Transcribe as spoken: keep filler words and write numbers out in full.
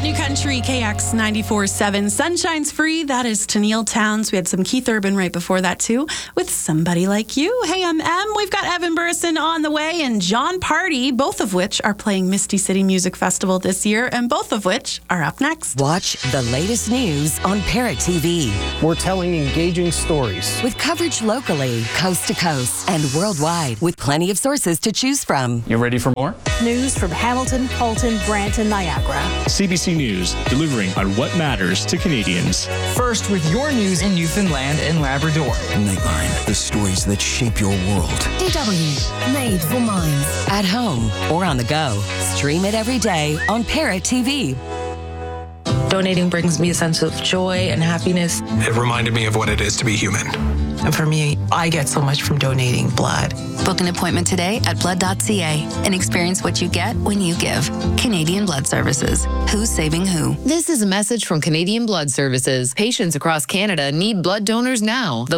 New Country, K X ninety-four point seven. Sunshine's Free. That is Tennille Towns. We had some Keith Urban right before that, too, with Somebody Like You. Hey, I'm Em. We've got Evan Burrison on the way and John Party, both of which are playing Misty City Music Festival this year, and both of which are up next. Watch the latest news on Parrot T V. We're telling engaging stories. With coverage locally, coast to coast, and worldwide, with plenty of sources to choose from. You ready for more? News from Hamilton, Colton, Brant, and Niagara. C B C News, delivering on what matters to Canadians. First with your news in Newfoundland and Labrador. Nightline, the stories that shape your world. D W, made for minds. At home or on the go. Stream it every day on Parrot T V. Donating brings me a sense of joy and happiness. It reminded me of what it is to be human. And for me, I get so much from donating blood. Book an appointment today at blood dot c a and experience what you get when you give. Canadian Blood Services. Who's saving who? This is a message from Canadian Blood Services. Patients across Canada need blood donors now. The